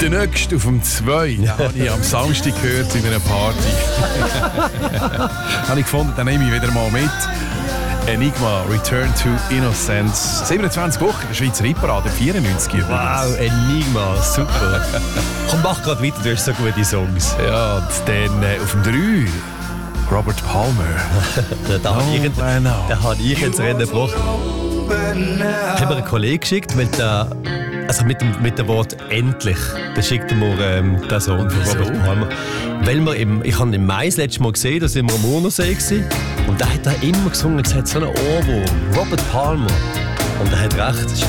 Der nächste auf dem 2, den habe ich am Samstag gehört in einer Party. Habe ich gefunden, dann nehme ich wieder mal mit. Enigma, Return to Innocence. 27 Wochen in der Schweizer Hitparade, 94 übrigens. Wow, Enigma, super. Komm, mach gerade weiter, du hast so gute Songs. Ja, und dann auf dem 3, Robert Palmer. Da habe ich jetzt Rennen gebracht. Ich habe mir einen Kollegen geschickt mit dem Wort «endlich». Da schickt er mir den Song von Robert Palmer. Weil ich habe im Mai das letzte Mal gesehen, da sind wir am Urnersee gewesen. Und da hat er immer gesungen, es hat so einen Ohrwurm. Robert Palmer. Und er hat recht, es ist